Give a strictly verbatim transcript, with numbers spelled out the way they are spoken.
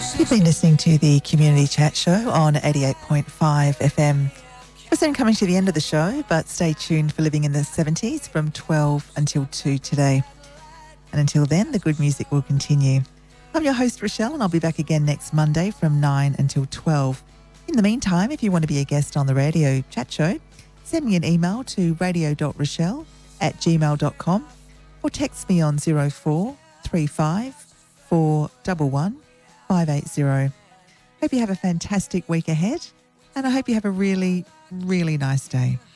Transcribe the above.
You've been listening to the Community Chat Show on eighty-eight point five F M. We're soon coming to the end of the show, but stay tuned for Living in the seventies from twelve until two today. And until then, the good music will continue. I'm your host, Rochelle, and I'll be back again next Monday from nine until twelve. In the meantime, if you want to be a guest on the radio chat show, send me an email to radio dot rochelle at gmail dot com or text me on zero four three five four one one five eight zero. Hope you have a fantastic week ahead, and I hope you have a really, really nice day.